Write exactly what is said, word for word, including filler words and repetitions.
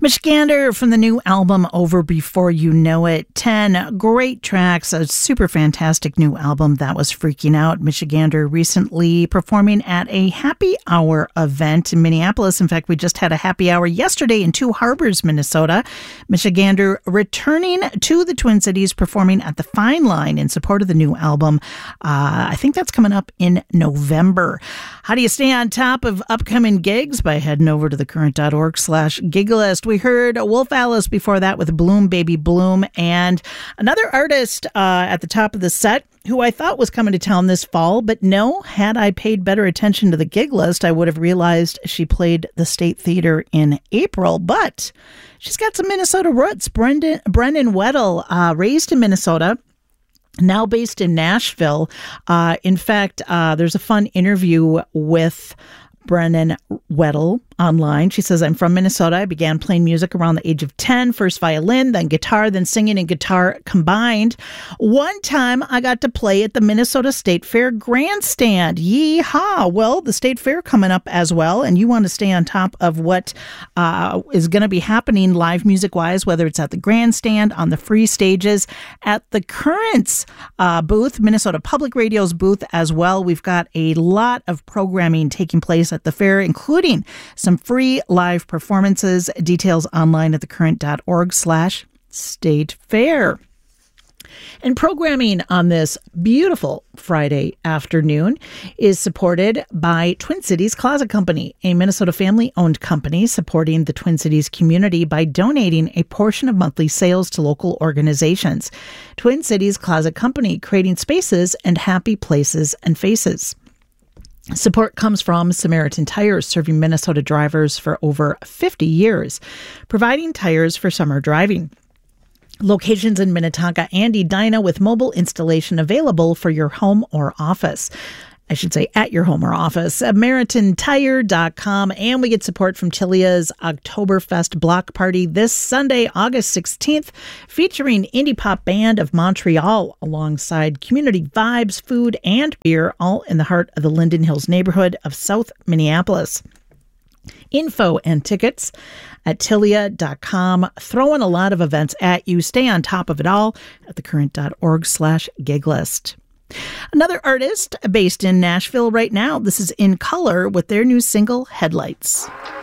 Michigander from the new album Over Before You Know It. ten great tracks, a super fantastic new album that was freaking out. Michigander recently performing at a happy hour event in Minneapolis. In fact, we just had a happy hour yesterday in Two Harbors, Minnesota. Michigander returning to the Twin Cities, performing at the Fine Line in support of the new album. Uh, I think that's coming up in November. How do you stay on top of upcoming gigs? By heading over to thecurrent.org slash gig list. We heard Wolf Alice before that with Bloom Baby Bloom, and another artist uh, at the top of the set who I thought was coming to town this fall, but no, had I paid better attention to the gig list, I would have realized she played the State Theater in April, but she's got some Minnesota roots. Brendan, Brendan Weddle, uh, raised in Minnesota, now based in Nashville. Uh, in fact, uh, there's a fun interview with Brendan Weddle online. She says, I'm from Minnesota. I began playing music around the age of ten, first violin, then guitar, then singing and guitar combined. One time I got to play at the Minnesota State Fair grandstand. Yee-haw. Well, the State Fair coming up as well, and you want to stay on top of what uh, is going to be happening live music-wise, whether it's at the grandstand, on the free stages, at the Currents uh, booth, Minnesota Public Radio's booth as well. We've got a lot of programming taking place at the fair, including some free live performances. Details online at thecurrent.org slash state fair. And programming on this beautiful Friday afternoon is supported by Twin Cities Closet Company, a Minnesota family-owned company supporting the Twin Cities community by donating a portion of monthly sales to local organizations. Twin Cities Closet Company, creating spaces and happy places and faces. Support comes from Samaritan Tires, serving Minnesota drivers for over fifty years, providing tires for summer driving. Locations in Minnetonka and Edina with mobile installation available for your home or office. I should say at your home or office. Samaritan Tire dot com. And we get support from Tilia's Oktoberfest Block Party this Sunday, August sixteenth, featuring Indie Pop Band of Montreal alongside community vibes, food, and beer, all in the heart of the Linden Hills neighborhood of South Minneapolis. Info and tickets at Tilia dot com. Throwing a lot of events at you. Stay on top of it all at thecurrent.org slash gig list. Another artist based in Nashville right now. This is In Color with their new single, Headlights.